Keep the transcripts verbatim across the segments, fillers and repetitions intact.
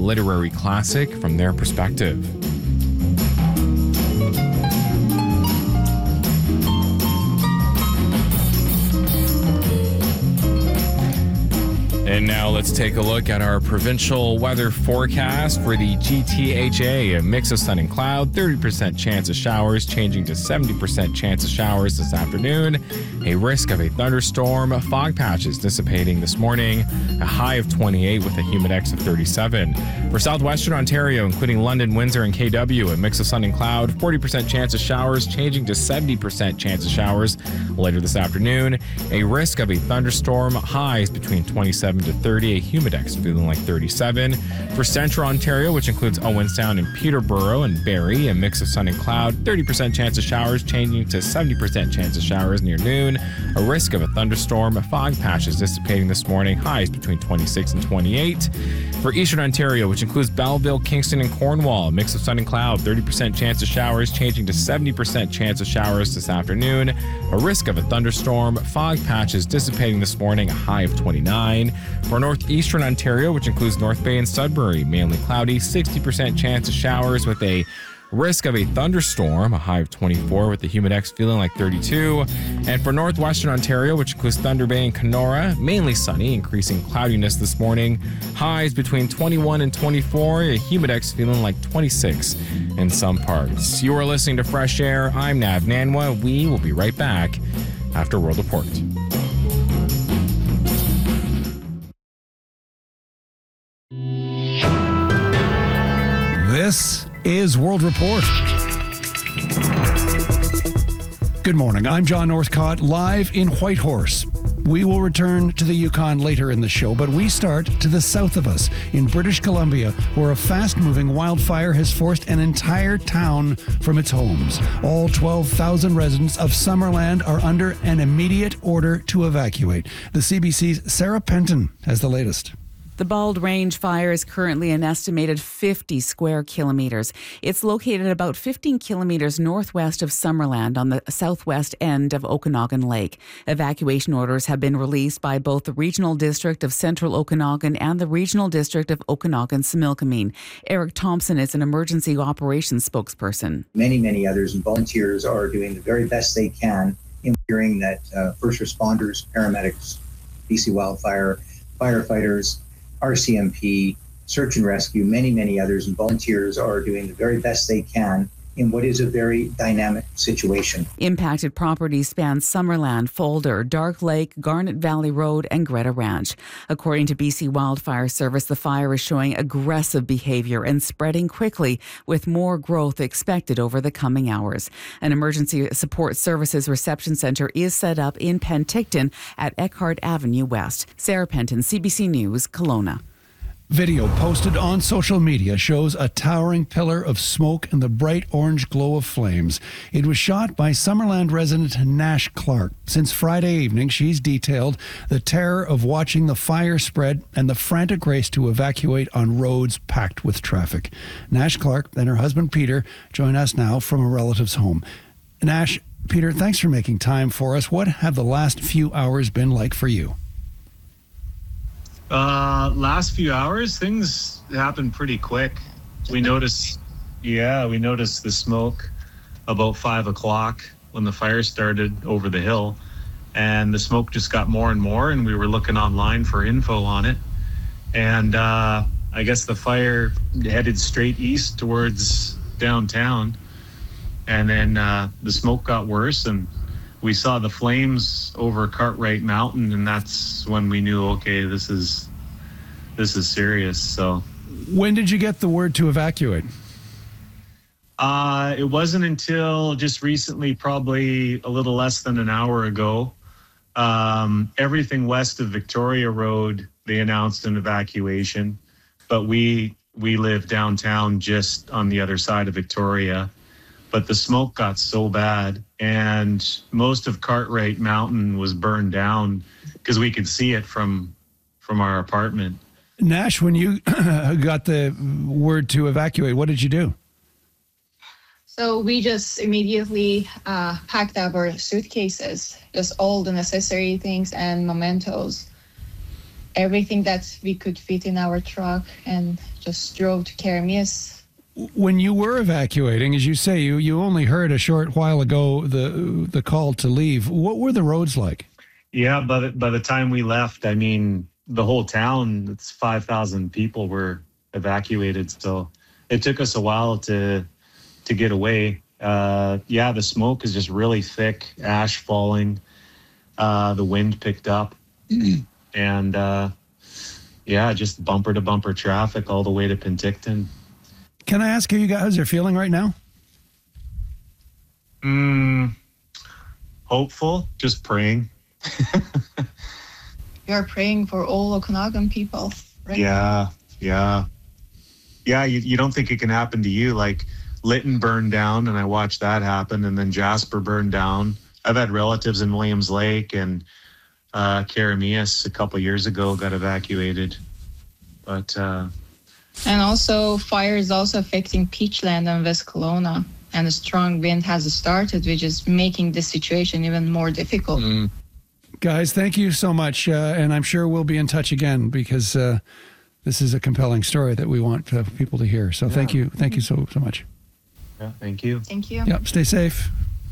literary classic from their perspective. And now let's take a look at our provincial weather forecast for the G T H A. A mix of sun and cloud, thirty percent chance of showers, changing to seventy percent chance of showers this afternoon. A risk of a thunderstorm, fog patches dissipating this morning. A high of twenty-eight with a humidex of thirty-seven. For southwestern Ontario, including London, Windsor, and K W, a mix of sun and cloud, forty percent chance of showers, changing to seventy percent chance of showers later this afternoon. A risk of a thunderstorm, highs between twenty-seven to thirty, a humidex feeling like thirty-seven. For central Ontario, which includes Owen Sound and Peterborough and Barrie, a mix of sun and cloud, thirty percent chance of showers, changing to seventy percent chance of showers near noon. A risk of a thunderstorm, fog patches dissipating this morning, highs between twenty-six and twenty-eight. For eastern Ontario, which includes Belleville, Kingston, and Cornwall, a mix of sun and cloud, thirty percent chance of showers, changing to seventy percent chance of showers this afternoon. A risk of a thunderstorm, fog patches dissipating this morning, a high of twenty-nine. For northeastern Ontario, which includes North Bay and Sudbury, mainly cloudy, sixty percent chance of showers with a risk of a thunderstorm, a high of twenty-four with the humidex feeling like thirty-two. And for northwestern Ontario, which includes Thunder Bay and Kenora, mainly sunny, increasing cloudiness this morning. Highs between twenty-one and twenty-four, a humidex feeling like twenty-six in some parts. You are listening to Fresh Air. I'm Nav Nanwa. We will be right back after World Report. This is World Report. Good morning. I'm John Northcott, live in Whitehorse. We will return to the Yukon later in the show, but we start to the south of us in British Columbia, where a fast-moving wildfire has forced an entire town from its homes. All twelve thousand residents of Summerland are under an immediate order to evacuate. The C B C's Sarah Penton has the latest. The Bald Range fire is currently an estimated fifty square kilometres. It's located about fifteen kilometres northwest of Summerland on the southwest end of Okanagan Lake. Evacuation orders have been released by both the Regional District of Central Okanagan and the Regional District of Okanagan-Similkameen. Eric Thompson is an emergency operations spokesperson. Many, many others and volunteers are doing the very best they can, ensuring that uh, first responders, paramedics, B C Wildfire, firefighters, R C M P, search and rescue, many, many others, and volunteers are doing the very best they can in what is a very dynamic situation. Impacted properties span Summerland, Folder, Dark Lake, Garnet Valley Road, and Greta Ranch. According to B C Wildfire Service, the fire is showing aggressive behavior and spreading quickly, with more growth expected over the coming hours. An emergency support services reception center is set up in Penticton at Eckhart Avenue West. Sarah Penton, C B C News, Kelowna. Video posted on social media shows a towering pillar of smoke and the bright orange glow of flames. It was shot by Summerland resident Nash Clark. Since Friday evening, she's detailed the terror of watching the fire spread and the frantic race to evacuate on roads packed with traffic. Nash Clark and her husband Peter join us now from a relative's home. Nash, Peter, thanks for making time for us. What have the last few hours been like for you? Uh, last few hours, things happened pretty quick. We noticed, yeah, we noticed the smoke about five o'clock when the fire started over the hill, and the smoke just got more and more, and we were looking online for info on it. And uh, I guess the fire headed straight east towards downtown, and then uh, the smoke got worse, and we saw the flames over Cartwright Mountain, and that's when we knew, okay, this is this is serious. So, when did you get the word to evacuate? Uh, it wasn't until just recently, probably a little less than an hour ago. Um, everything west of Victoria Road, they announced an evacuation, but we we live downtown, just on the other side of Victoria. But the smoke got so bad, and most of Cartwright Mountain was burned down because we could see it from from our apartment. Nash, when you got the word to evacuate, what did you do? So we just immediately uh, packed up our suitcases, just all the necessary things and mementos. everything that we could fit in our truck and just drove to Keremeos. When you were evacuating, as you say, you, you only heard a short while ago the the call to leave. What were the roads like? Yeah, by the, by the time we left, I mean, the whole town, it's five thousand people were evacuated. So it took us a while to to get away. Uh, yeah, the smoke is just really thick, ash falling. Uh, the wind picked up. And uh, yeah, just bumper to bumper traffic all the way to Penticton. Can I ask how you guys are feeling right now? Mm, hopeful, just praying. We are praying for all Okanagan people. Right? Yeah, yeah. Yeah, you, you don't think it can happen to you. Like Lytton burned down and I watched that happen, and then Jasper burned down. I've had relatives in Williams Lake, and uh, Keremeos a couple years ago got evacuated. But uh, And also fire is also affecting Peachland and West Kelowna. And a strong wind has started, which is making the situation even more difficult. mm, Guys, thank you so much. Uh, and I'm sure we'll be in touch again because uh, this is a compelling story that we want uh, people to hear. So thank you. Thank you so, so much. yeah, thank you. Thank you. Yep, stay safe.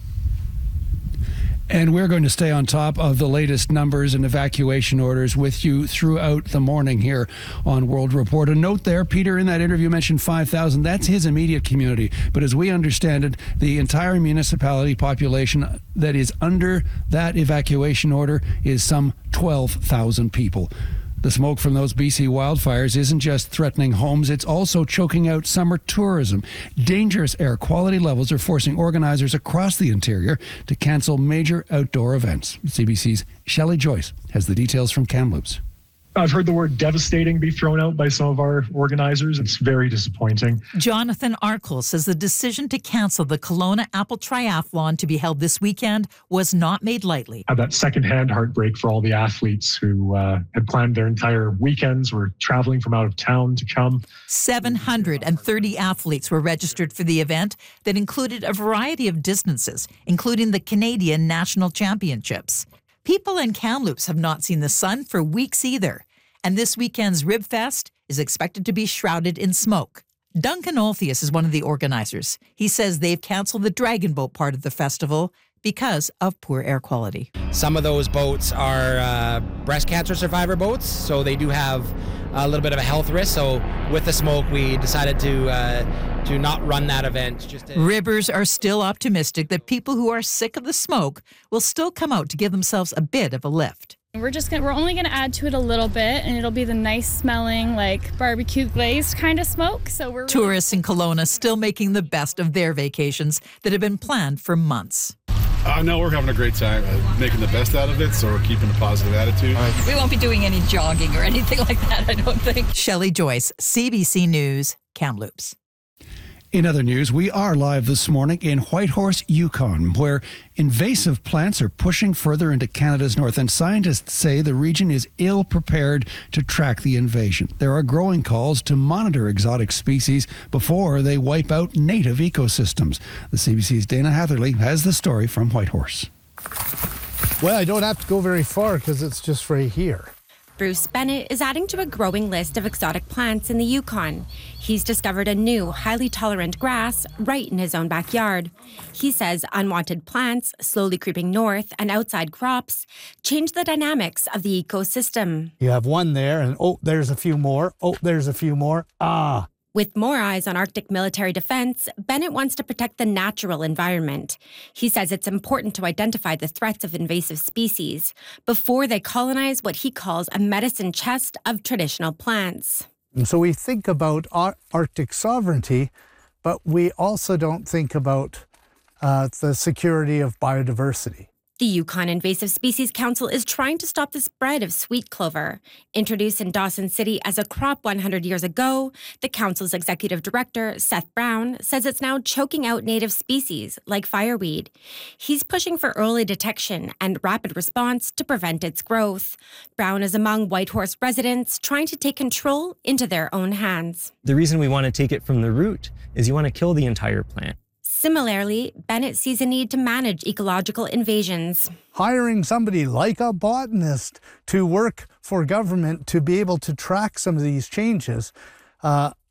And we're going to stay on top of the latest numbers and evacuation orders with you throughout the morning here on World Report. A note there, Peter, in that interview mentioned five thousand. That's his immediate community. But as we understand it, the entire municipality population that is under that evacuation order is some twelve thousand people. The smoke from those B C wildfires isn't just threatening homes, it's also choking out summer tourism. Dangerous air quality levels are forcing organizers across the interior to cancel major outdoor events. C B C's Shelley Joyce has the details from Kamloops. I've heard the word devastating be thrown out by some of our organizers. It's very disappointing. Jonathan Arkle says the decision to cancel the Kelowna Apple Triathlon to be held this weekend was not made lightly. I have that secondhand heartbreak for all the athletes who uh, had planned their entire weekends, were traveling from out of town to come. seven hundred thirty athletes were registered for the event that included a variety of distances, including the Canadian National Championships. People in Kamloops have not seen the sun for weeks either, and this weekend's Rib Fest is expected to be shrouded in smoke. Duncan Olthius is one of the organizers. He says they've canceled the Dragon Boat part of the festival because of poor air quality. Some of those boats are uh, breast cancer survivor boats, so they do have a little bit of a health risk. So with the smoke, we decided to uh, to not run that event. Just to- Ribbers are still optimistic that people who are sick of the smoke will still come out to give themselves a bit of a lift. We're just gonna, we're only gonna add to it a little bit, and it'll be the nice smelling, like barbecue glazed kind of smoke. So we're Tourists in Kelowna still making the best of their vacations that have been planned for months. Uh, no, we're having a great time, uh, making the best out of it, so we're keeping a positive attitude. We won't be doing any jogging or anything like that, I don't think. Shelley Joyce, C B C News, Kamloops. In other news, we are live this morning in Whitehorse, Yukon, where invasive plants are pushing further into Canada's north, and scientists say the region is ill prepared to track the invasion. There are growing calls to monitor exotic species before they wipe out native ecosystems. The C B C's Dana Hatherley has the story from Whitehorse. Well, I don't have to go very far because it's just right here. Bruce Bennett is adding to a growing list of exotic plants in the Yukon. He's discovered a new, highly tolerant grass right in his own backyard. He says unwanted plants, slowly creeping north, and outside crops change the dynamics of the ecosystem. You have one there, and oh, there's a few more. Oh, there's a few more. Ah. With more eyes on Arctic military defense, Bennett wants to protect the natural environment. He says it's important to identify the threats of invasive species before they colonize what he calls a medicine chest of traditional plants. And so we think about Ar- Arctic sovereignty, but we also don't think about uh, the security of biodiversity. The Yukon Invasive Species Council is trying to stop the spread of sweet clover. Introduced in Dawson City as a crop one hundred years ago, the council's executive director, Seth Brown, says it's now choking out native species like fireweed. He's pushing for early detection and rapid response to prevent its growth. Brown is among Whitehorse residents trying to take control into their own hands. The reason we want to take it from the root is you want to kill the entire plant. Similarly, Bennett sees a need to manage ecological invasions. Hiring somebody like a botanist to work for government to be able to track some of these changes uh,